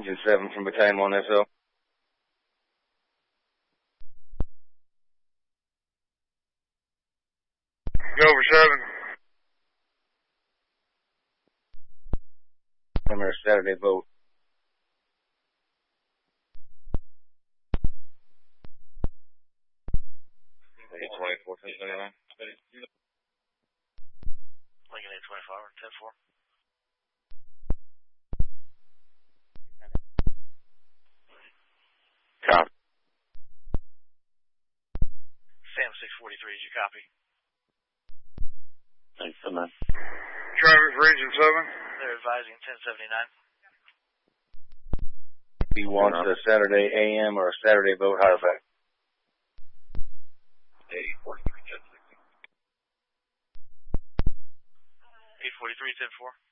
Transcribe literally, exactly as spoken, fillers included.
Engine seven from Battalion one S O. Go over seven. Number Saturday boat. eight twenty-four, ten seventy-nine. Lincoln eight twenty-five, ten four. Copy. Sam six forty-three, did you copy? Thanks so much. Traffic for engine seven. They're advising ten seventy-nine. He wants a Saturday A M or a Saturday boat hire back. eight forty-three, ten sixty. eight forty-three, ten four.